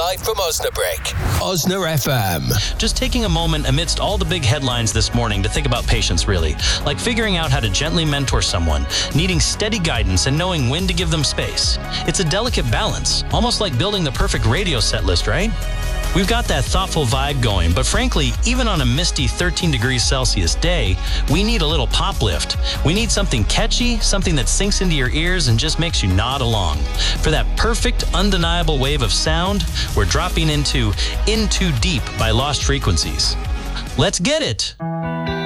live from Osnabrück. Osna FM. Just taking a moment amidst all the big headlines this morning to think about patience, really. Like figuring out how to gently mentor someone, needing steady guidance and knowing when to give them space. It's a delicate balance, almost like building the perfect radio set list, right? We've got that thoughtful vibe going, but frankly, even on a misty 13 degrees Celsius day, we need a little pop lift. We need something catchy, something that sinks into your ears and just makes you nod along. For that perfect, undeniable wave of sound, we're dropping into In Too Deep by Lost Frequencies. Let's get it!